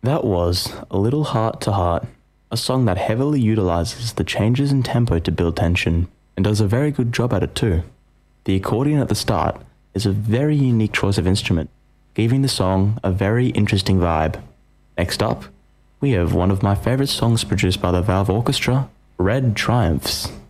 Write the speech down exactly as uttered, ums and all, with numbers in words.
That was A Little Heart to Heart, a song that heavily utilizes the changes in tempo to build tension, and does a very good job at it too. The accordion at the start is a very unique choice of instrument, giving the song a very interesting vibe. Next up, we have one of my favorite songs produced by the Valve Orchestra, Red Triumphs.